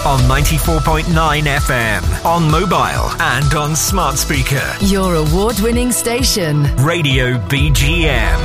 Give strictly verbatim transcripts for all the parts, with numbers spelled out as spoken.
on ninety-four point nine F M, on mobile and on smart speaker. Your award-winning station. Radio B G M.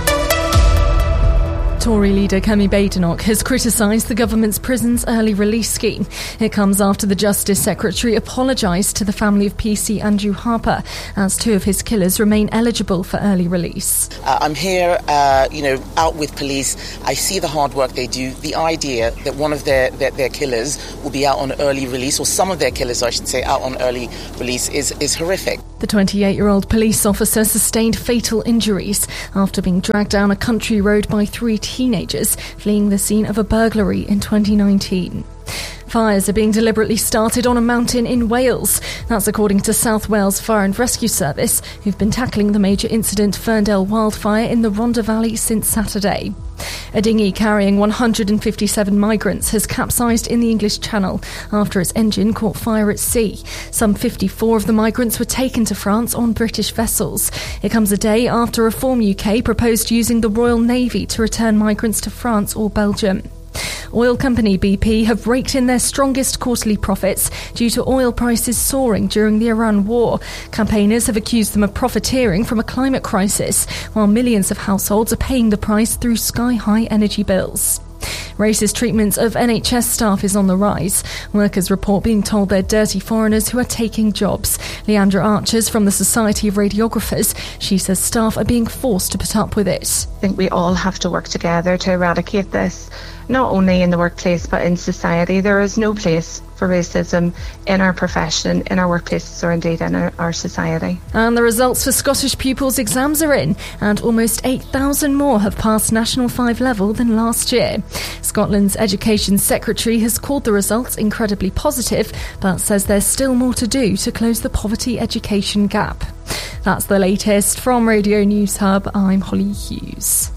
Tory leader Kemi Badenoch has criticised the government's prisons early release scheme. It comes after the Justice Secretary apologised to the family of P C Andrew Harper as two of his killers remain eligible for early release. Uh, I'm here, uh, you know, out with police. I see the hard work they do. The idea that one of their, their, their killers will be out on early release, or some of their killers, I should say, out on early release is, is horrific. The twenty-eight-year-old police officer sustained fatal injuries after being dragged down a country road by three teenagers fleeing the scene of a burglary in twenty nineteen. Fires are being deliberately started on a mountain in Wales. That's according to South Wales Fire and Rescue Service, who've been tackling the major incident Ferndale wildfire in the Rhondda Valley since Saturday. A dinghy carrying one hundred fifty-seven migrants has capsized in the English Channel after its engine caught fire at sea. Some fifty-four of the migrants were taken to France on British vessels. It comes a day after Reform U K proposed using the Royal Navy to return migrants to France or Belgium. Oil company B P have raked in their strongest quarterly profits due to oil prices soaring during the Iran war. Campaigners have accused them of profiteering from a climate crisis, while millions of households are paying the price through sky-high energy bills. Racist treatment of N H S staff is on the rise. Workers report being told they're dirty foreigners who are taking jobs. Leandra Archers from the Society of Radiographers, she says staff are being forced to put up with it. I think we all have to work together to eradicate this, not only in the workplace but in society. There is no place for racism in our profession, in our workplaces, or indeed in our, our society. And the results for Scottish pupils' exams are in, and almost eight thousand more have passed National five level than last year. Scotland's Education Secretary has called the results incredibly positive, but says there's still more to do to close the poverty education gap. That's the latest from Radio News Hub. I'm Holly Hughes.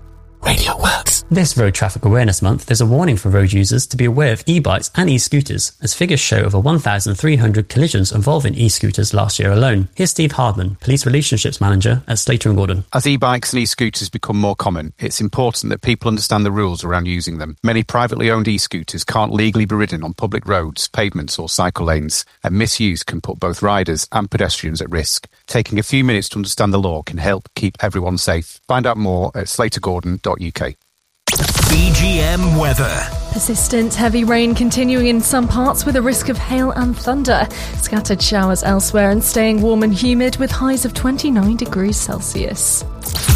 Radio Works. This Road Traffic Awareness Month, there's a warning for road users to be aware of e-bikes and e-scooters, as figures show over one thousand three hundred collisions involving e-scooters last year alone. Here's Steve Hardman, Police Relationships Manager at Slater and Gordon. As e-bikes and e-scooters become more common, it's important that people understand the rules around using them. Many privately owned e-scooters can't legally be ridden on public roads, pavements or cycle lanes, and misuse can put both riders and pedestrians at risk. Taking a few minutes to understand the law can help keep everyone safe. Find out more at slater gordon dot U K. B G M weather. Persistent heavy rain continuing in some parts with a risk of hail and thunder. Scattered showers elsewhere and staying warm and humid with highs of twenty-nine degrees Celsius.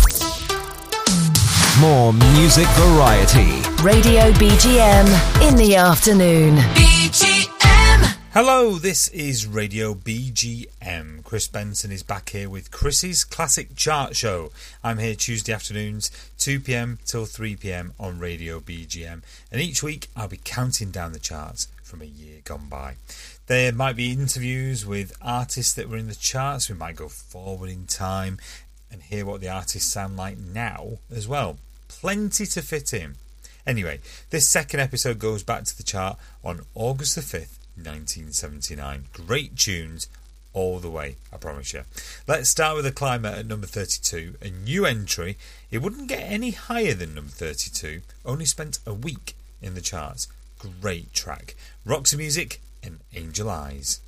More music variety. Radio B G M in the afternoon. B G M. Hello, this is Radio B G M. Chris Benson is back here with Chris's Classic Chart Show. I'm here Tuesday afternoons, two p.m. till three p.m. on Radio B G M. And each week I'll be counting down the charts from a year gone by. There might be interviews with artists that were in the charts. We might go forward in time and hear what the artists sound like now as well. Plenty to fit in. Anyway, this second episode goes back to the chart on August the fifth, nineteen seventy-nine. Great tunes all the way, I promise you. Let's start with the climber at number thirty-two. A new entry. It wouldn't get any higher than number thirty-two. Only spent a week in the charts. Great track. Roxy Music and Angel Eyes.